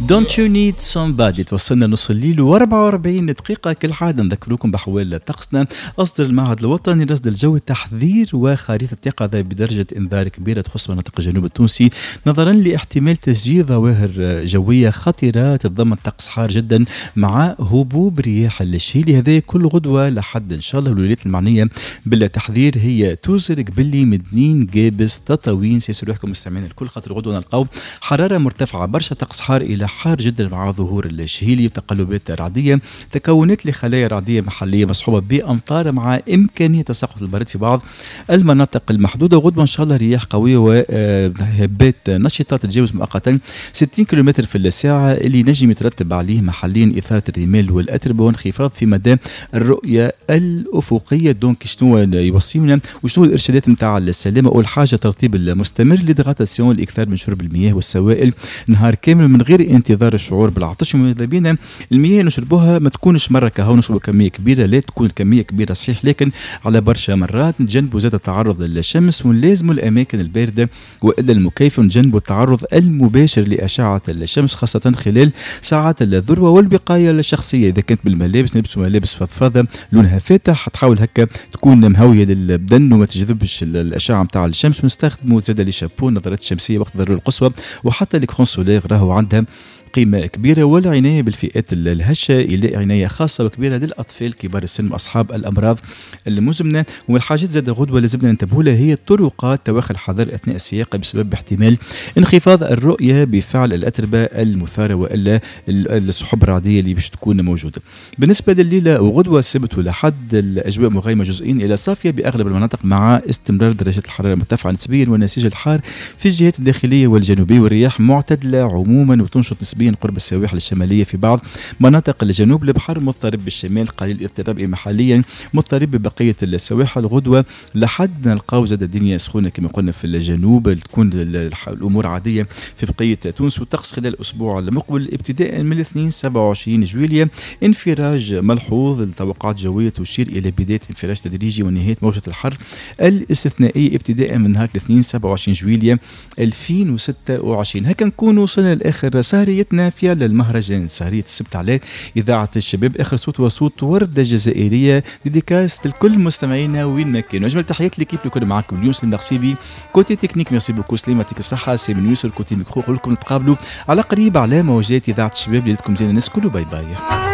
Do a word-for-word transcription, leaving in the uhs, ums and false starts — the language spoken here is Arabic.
Don't you need somebody. توصلنا نص الليل وأربعة وأربعين دقيقة كالعادة. نذكركم بأحوال طقسنا. أصدر المعهد الوطني لرصد الجو تحذير وخريطة يقظة بدرجة إنذار كبيرة تخص مناطق الجنوب التونسي نظرا لاحتمال تسجيل ظواهر جوية خطيرة تتضمن طقس حار جدا مع هبوب رياح الشهيلي. هذا كل غدوة لحد إن شاء الله. الولايات المعنية بالتحذير هي توزر قبلي مدنين جابس تطاوين. سيسروا لكم مستمعين الكل خاطر غدوة نلقاو حرارة مرتفعة برشا، طقس حار إلى حار جدا مع ظهور الشهيلي وتقلبات رعدية، تكونت لخلايا رعدية محلية مصحوبة بأمطار مع إمكانية تساقط البرد في بعض المناطق المحدودة. غدوة إن شاء الله رياح قوية وهبات نشطة تتجاوز مؤقتا ستين كيلومتر في الساعة اللي نجم يترتب عليه محليا إثارة الرمال والأتربة وانخفاض في مدى الرؤية الأفقية. دونك شنو يوصينا وشنو الإرشادات نتاع السلامة؟ أول حاجة ترطيب المستمر لدغاتاسيون، الإكثار من شرب المياه والسوائل نهار كامل من غير انتظار الشعور بالعطش. وماذا بينا المياه نشربوها ما تكونش مرة كهو نشربوا كمية كبيرة، لا تكون كمية كبيرة صحيح لكن على برشا مرات. نتجنبوا زاد التعرض للشمس ونلازموا الأماكن الباردة وإلا المكيف، ونتجنبوا التعرض المباشر لأشعة الشمس خاصة خلال ساعات الذروة. والوقاية الشخصية إذا كانت بالملابس نلبسوا ملابس فضفاضة لونها فاتح، تحاول هكا تكون مهوية للبدن وما تجذبش الأشعة متاع الشمس. ونستخدموا زاد لي شابو نظارات شمسية وقت الضرورة القصوى، وحتى ليكرون سولير راهو عندها قيمة كبيرة. والعناية بالفئات الهشة إلى عناية خاصة وكبيرة للأطفال كبار السن وأصحاب الأمراض المزمنة. ومن الحاجات زاد غدوة لازمنا ننتبهوا لها هي طرقات تواخي الحذر أثناء السياقة بسبب احتمال انخفاض الرؤية بفعل الأتربة المثارة وإلا السحب الرعدية اللي باش تكون موجودة. بالنسبة لليلة وغدوة السبت والأحد الأجواء مغيمة جزئين إلى صافية بأغلب المناطق مع استمرار درجات الحرارة مرتفعة نسبيا ونسيج الحار في الجهات الداخلية والجنوبية، والرياح معتدلة عموما وتنشط نسبيا قرب السواحل الشمالية في بعض مناطق الجنوب. البحر مضطرب بالشمال قليل الاضطراب محليا، مضطرب ببقية السواحل. غدوة لحد نلقاو زاد الدنيا سخونة كما قلنا في الجنوب، تكون الأمور عادية في بقية تونس. والطقس خلال الأسبوع المقبل ابتداء من الاثنين سبعة وعشرين جويلية انفراج ملحوظ. التوقعات الجوية تشير إلى بداية انفراج تدريجي ونهاية موجة الحر الاستثنائية ابتداء من نهار الاثنين سبعة وعشرين جويلية ألفين وستة وعشرين. هكا نكون وصلنا لآخر سهريتنا في المهرجان سهرية السبت على إذاعة الشباب. آخر صوت وصوت وردة جزائرية ديديكاس لكل مستمعينا وين ما كانوا. أجمل تحيات ليكيب اللي كنا معاكم اليوم. سليم ميرسي كوتي تكنيك ميرسي بوكو سليم يعطيك الصحة. سامي يوسف كوتي ميكرو. نقول لكم نتقابلوا على قريب على موجات إذاعة الشباب. ليلتكم زينة الناس كله. باي باي.